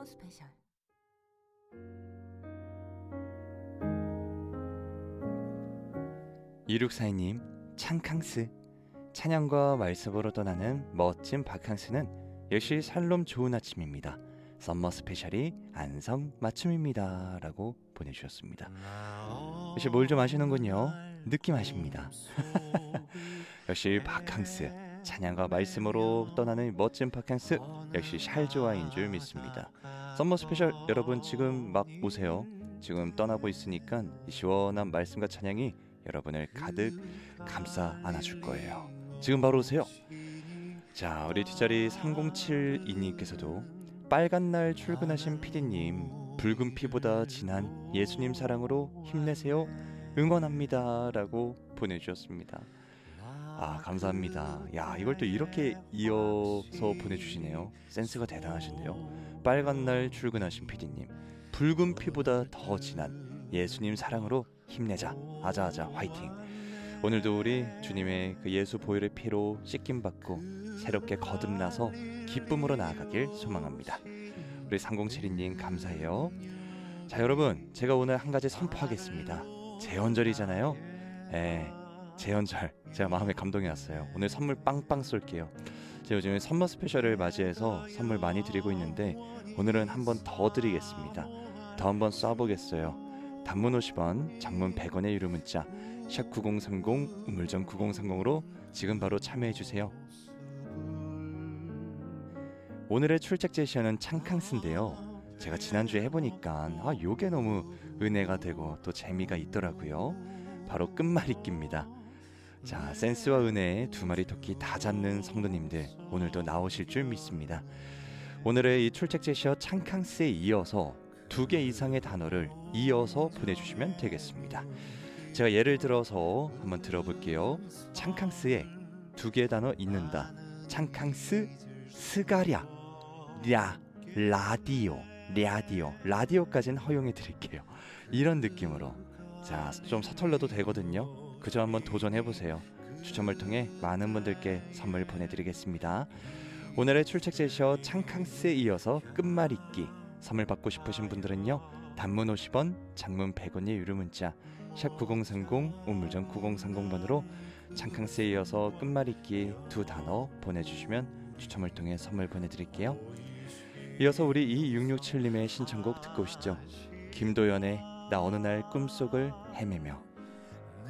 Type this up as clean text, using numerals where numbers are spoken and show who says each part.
Speaker 1: 썸머 스페셜.
Speaker 2: 이륙사이님, 찬캉스. 찬양과 말씀으로 떠나는 멋진 바캉스는 역시 살롬 좋은 아침입니다. 썸머 스페셜이 안성 맞춤입니다 라고 보내주셨습니다. 역시 뭘 좀 아시는군요. 느낌 아십니다. 역시 바캉스, 찬양과 말씀으로 떠나는 멋진 바캉스, 역시 샬조아인 줄 믿습니다. 썸머 스페셜 여러분 지금 막 오세요. 지금 떠나고 있으니까 시원한 말씀과 찬양이 여러분을 가득 감싸 안아줄 거예요. 지금 바로 오세요. 자, 우리 뒷자리 3072님께서도 빨간 날 출근하신 피디님, 붉은 피보다 진한 예수님 사랑으로 힘내세요. 응원합니다 라고 보내주셨습니다. 아, 감사합니다. 야, 이걸 또 이렇게 이어서 보내주시네요. 센스가 대단하신데요. 빨간 날 출근하신 피디님, 붉은 피보다 더 진한 예수님 사랑으로 힘내자. 아자아자 화이팅. 오늘도 우리 주님의 그 예수 보혈의 피로 씻김받고 새롭게 거듭나서 기쁨으로 나아가길 소망합니다. 우리 3072님 감사해요. 자, 여러분, 제가 오늘 한 가지 선포하겠습니다. 제헌절이잖아요. 제헌절, 제가 마음에 감동이 왔어요. 오늘 선물 빵빵 쏠게요. 제가 요즘에 썸머 스페셜을 맞이해서 선물 많이 드리고 있는데 오늘은 한 번 더 드리겠습니다. 더 한 번 쏴보겠어요. 단문 50원, 장문 100원의 유료 문자 샵 9030, 우물정 9030으로 지금 바로 참여해주세요. 오늘의 출첵 제시어는 찬캉스인데요. 제가 지난주에 해보니까 요게 너무 은혜가 되고 또 재미가 있더라고요. 바로 끝말잇기입니다. 자, 센스와 은혜의 두 마리 토끼 다 잡는 성도님들, 오늘도 나오실 줄 믿습니다. 오늘의 이 출첵 제시어 찬캉스에 이어서 2개 이상의 단어를 이어서 보내주시면 되겠습니다. 제가 예를 들어서 한번 들어볼게요. 찬캉스에 2개의 단어 있는다. 찬캉스 스가랴, 라디오까지는 허용해 드릴게요. 이런 느낌으로, 자, 좀 서툴러도 되거든요. 그저 한번 도전해보세요. 추첨을 통해 많은 분들께 선물 보내드리겠습니다. 오늘의 출첵 제시어 찬캉스에 이어서 끝말잇기 선물 받고 싶으신 분들은요, 단문 50원, 장문 100원의 유료 문자 샵 9030, 우물정 9030번으로 찬캉스에 이어서 끝말잇기 2 단어 보내주시면 추첨을 통해 선물 보내드릴게요. 이어서 우리 2667님의 신청곡 듣고 오시죠. 김도연의 나 어느 날 꿈속을 헤매며.